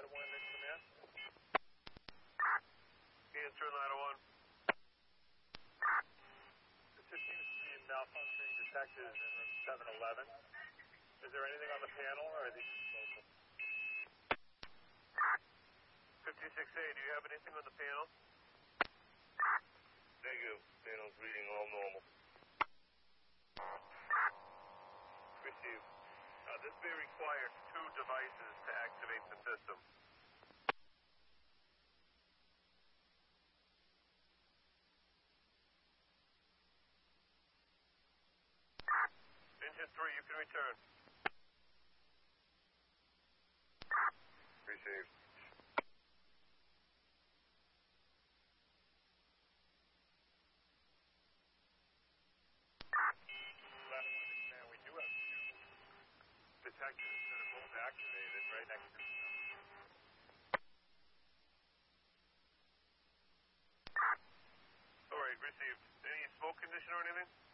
ladder 1, this command. Answer ladder 1. There seems to be malfunction detected in room 711. Is there anything on the panel, or are these local? 56A, do you have anything on the panel? Negative. Panel's reading all normal. Received. This may require 2 devices to activate the system. Engine 3, you can return. Received. Ladder 1 to command, we do have 2 detectors that are both activated right next to each other. All right, received. Any smoke condition or anything?